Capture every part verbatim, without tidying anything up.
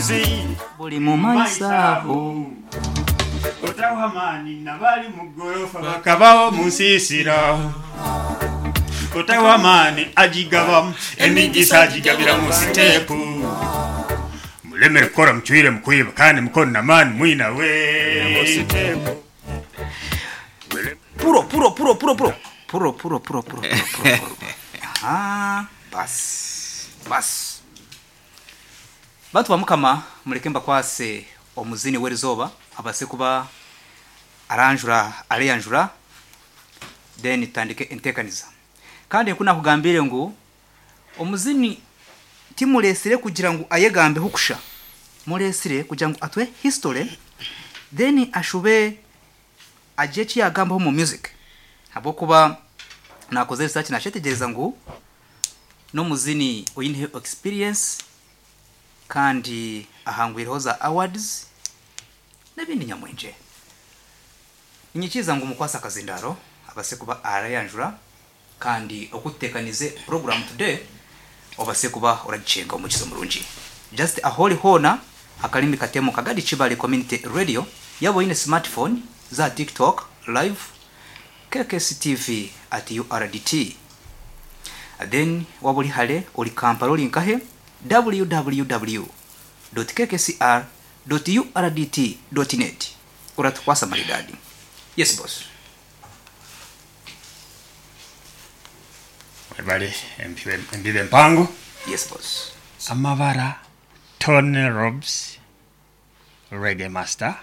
bufuzi buli mu maisaho otawamani nabali mugorofa bakabaho musisira otawamani ajigaba emigisa ajigabira mu stepu mulemere kora mchwire mkuiba kandi mkono na mani mwina we puro puro puro puro puro puro puro puro puro puro ah bas bas Bantu bamukama murekemba kwase omuzini werizoba abase kuba aranjura aliyanjura then tandike entekaniza kandi kuna kugambire ngo omuzini timulesire kugira ngo ayegambe hukusha mulesire kugira ngo atwe history then ashube ajechi yagambaho mu music habo kuba nakoze research nashetegereza ngo no muzini oyine experience kandi ahangwiriho za awards n'ibindi nyamwenje inyikiza ngo mukwasa kazindaro abase kuba arayanjura kandi okutekanize program today obase kuba uragicenga umukizo murungi just a holy hona akalimbi katemo kagadi chibale community radio yabo ine smartphone za TikTok live K K C T V at U R D T then wabuli hale oli Kampala oli nkahe w w w dot k k c r dot u r d t dot net uratukwasa maridadi. Yes boss. Everybody mbibe mpango. Yes boss. Amavara Tony Robs Reggae Master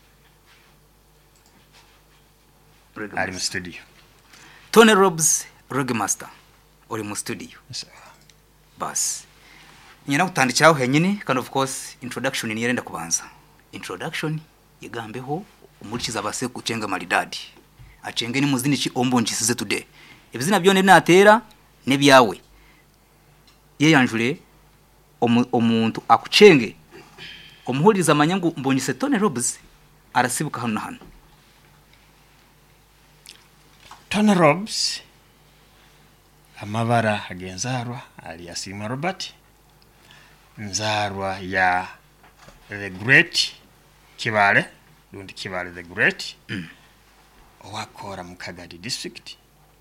Reggae ari mu studio. Tony Robs Reggae Master uri mu studio. Yes. Bas nyina kutandikiraho henyine kandi of course introduction ni yerenda kubanza introduction yigambeho umurikiza base kucenga maridadi acenge ni muzini ki ombonjisize today ibizina byone natera nebyawe yeyanjure omuntu akucenge omuhuriza amanyangu mbonyise Tony Robs arasibuka hano hano. Tony Robs amabara agenzarwa ali asima Robert nzarwa ya the great Kibale lundi Kibale the great mm. Owakora mu Kagadi district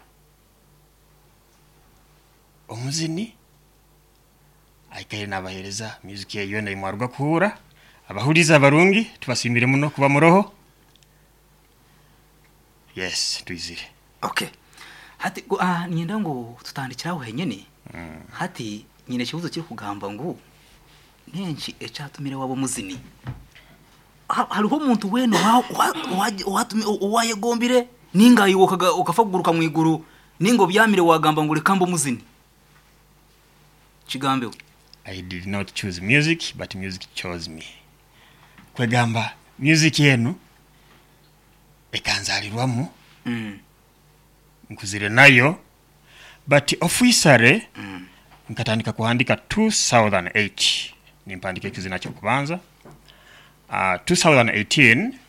omuzini ayikaye nabahereza music ye yone imwarwa kuhura abahuriza abarungi tubasimbire muno kuba muroho. Yes twizire. Okay hati ah uh, nyenda ngo tutandikiraho henyene mm. hati nyine kibuzo kiri kugamba ngo nenshi echatumire wabo muzini hariho umuntu weno watumye wayegombire ninga yiwokaga ukafaguruka mu iguru ningo byamire wagamba ngo rekambo muzini kigambe. I did not choose music but music chose me. Kwegamba music yenu ekanzalirwamu mm. nkuzire nayo but officially mm. nkatandika kuandika two thousand eight nimpandike kizina cyo kubanza uh, two thousand eighteen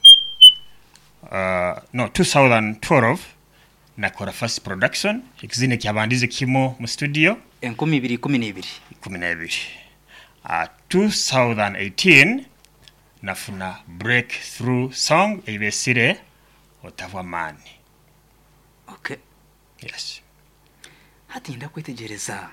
uh, no two thousand twelve nakora first production ikizine kyabandize kimo mu studio enkumi ibiri kumi n'ibiri kumi n'ibiri uh, two thousand eighteen nafuna breakthrough song ibesire otava mani. Okay. Yes. Hati nda kwetegereza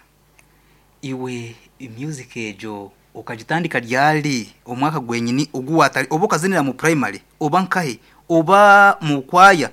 iwe music ejo ukajitandika ryali omwaka gwenyini uguwatari oboka zinira mu primary obankahe oba mu kwaya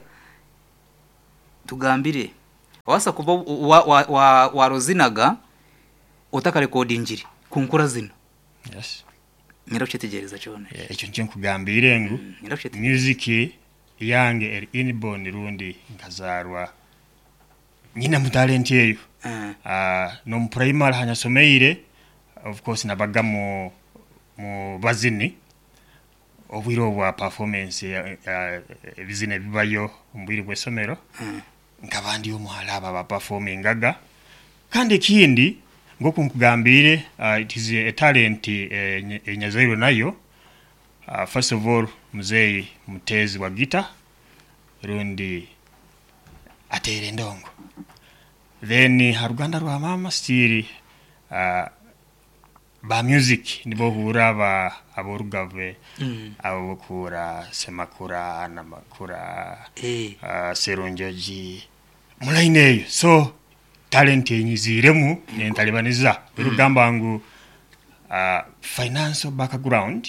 tugambire wasa kuba wa, wa, wa, wa rozinaga utaka recordingiri kunkura zino. Yes. Nyira kwetegereza cyone ekyo nje nkugambire ngo mm, music yange eri inborn rundi nkazarwa nyina mu talent yeyo uh, uh, no mu primary hanyasomeire of course nabaga mu mu bazini obwiro bwa performance ebizine uh, bibayo mbwiri bwesomero uh, nkabandi omuhala aba performingaga kandi kindi ngoku nkugambire uh, it is a talent enyazairo uh, nayo uh, first of all muzei mutezi wa gita rundi atere ndongo then haruganda rwa mama stiri uh, ba music nibo hura ba aborugave Mm. abo kura semakura na makura Eh. uh, serunjoji mulaine so talent enyiziremu nentalibaniza urugamba ngu uh, financial background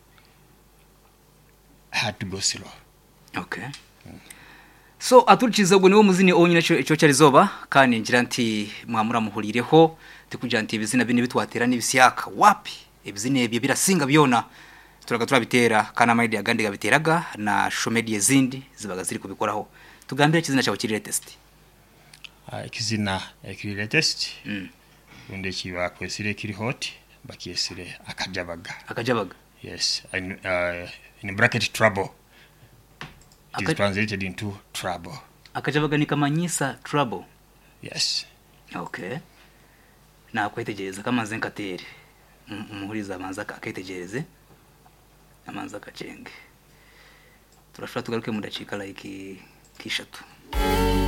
had to go slow. Okay. So aturikiza ubwo niwo muzini onyine cyo cyarizoba kandi ngira nti mwamura muhurireho tikugira nti bizina bine bitwatera nibisyaka wapi ibizine bye birasinga byona turaga turabitera kana amide agandi gabiteraga na shomedie zindi zibaga ziri kubikoraho tugambira kizina cyawe kiri latest uh, kizina kiri latest mm. unde kiba kwesire kiri hot bakiyesire akajabaga akajabaga yes in, uh, in bracket trouble. It is Aka translated into trouble. Akajabaga ni kamanyisa trouble. Yes. Okay. Na kwetegereza kamanze nkatere. Umuhuriza amanza akategereze. Amanza akacenge. Turashobora tugaruke mudacika like kishatu.